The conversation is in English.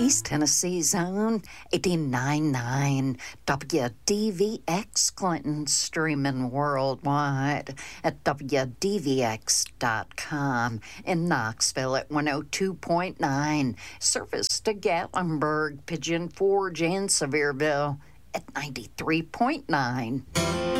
East Tennessee's own 89.9 WDVX Clinton, streaming worldwide at WDVX.com. In Knoxville at 102.9. Service to Gatlinburg, Pigeon Forge, and Sevierville at 93.9.